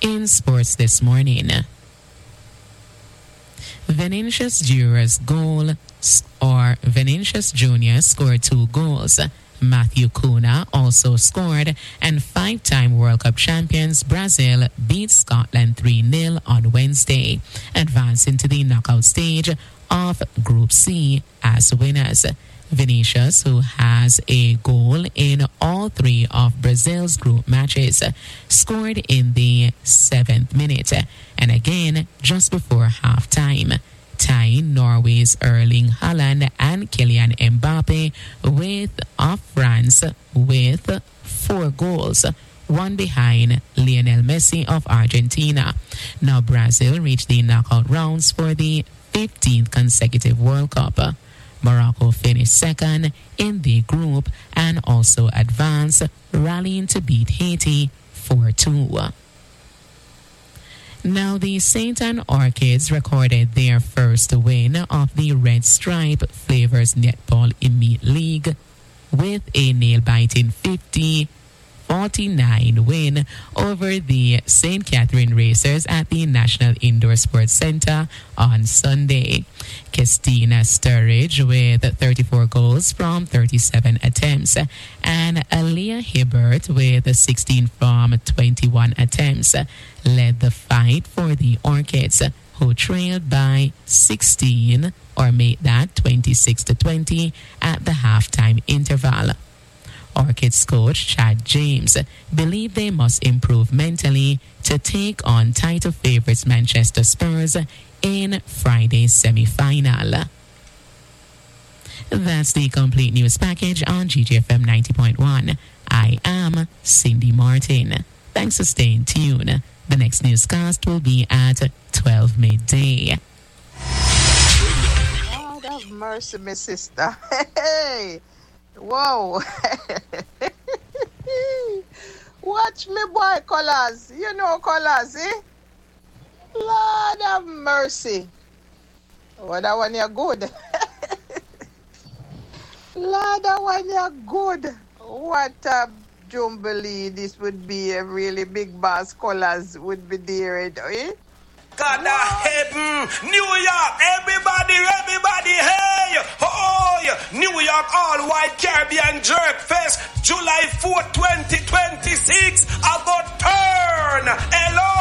In sports this morning, Vinicius Junior's Jr. scored 2 goals. Matthew Cunha also scored, and 5-time World Cup champions Brazil beat Scotland 3-0 on Wednesday, advancing to the knockout stage of Group C as winners. Vinicius, who has a goal in all 3 of Brazil's group matches, scored in the 7th minute and again just before halftime, tying Norway's Erling Haaland and Kylian Mbappe of France with 4 goals, one behind Lionel Messi of Argentina. Now Brazil reached the knockout rounds for the 15th consecutive World Cup. Morocco finished second in the group and also advanced, rallying to beat Haiti 4-2. Now, the St. Anne Orchids recorded their first win of the Red Stripe Flavors Netball Elite League with a nail-biting 50-49 win over the St. Catherine Racers at the National Indoor Sports Center on Sunday. Christina Sturridge with 34 goals from 37 attempts and Aaliyah Hibbert with 16 from 21 attempts led the fight for the Orchids, who trailed by 16 or made that 26-20 at the halftime interval. Orchids coach Chad James believed they must improve mentally to take on title favorites Manchester Spurs in Friday's semi-final. That's the complete news package on GGFM 90.1. I am Cindy Martin. Thanks for staying tuned. The next newscast will be at 12 midday. God have mercy, my sister. Hey! Whoa! Watch me, boy, Colors. You know Colors, eh? Lord have mercy. Oh, that one you're good. Lord, that one you're good. What a jubilee this would be. A really big boss Colors would be there, eh? God heaven, New York, everybody, hey, oh, New York All White Caribbean Jerk Fest, July 4th, 2026, I go turn, hello.